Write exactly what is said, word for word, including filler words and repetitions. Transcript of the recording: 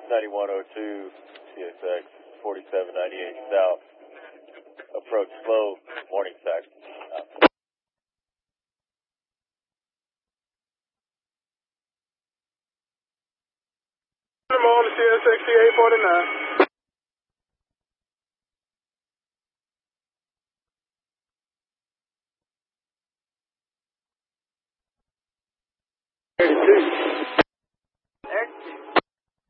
ninety-one oh two, C S X forty-seven ninety-eight South. Approach slow, morning tax. On C S X eight forty-nine. eighty-two.